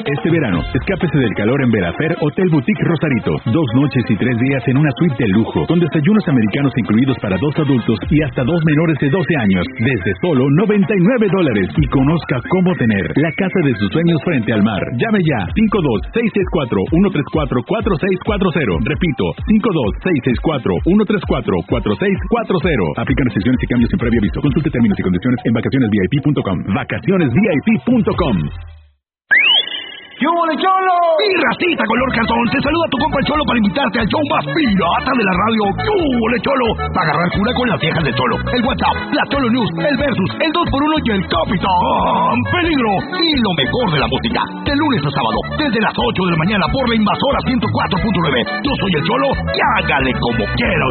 Este verano, escápese del calor en Verafer Hotel Boutique Rosarito. 2 noches y 3 días en una suite de lujo, con desayunos americanos incluidos para 2 adultos y hasta 2 menores de 12 años, desde solo $99. Y conozca cómo tener la casa de sus sueños frente al mar. Llame ya, 52-664-134-4640. Repito, 52-664-134-4640. Aplican restricciones y cambios sin previo aviso. Consulte términos y condiciones en vacacionesvip.com. Vacacionesvip.com. ¡Yo, Cholo! Mi racita color cartón, te saluda tu compa el Cholo para invitarte al show más pirata de la radio. ¡Yo, Cholo! Para agarrar cura con las viejas del Cholo. El WhatsApp, la Cholo News, el Versus, el 2x1 y el Capitán Peligro. Y lo mejor de la música, de lunes a sábado, desde las 8 de la mañana por la Invasora 104.9. Yo soy el Cholo y hágale como quiera.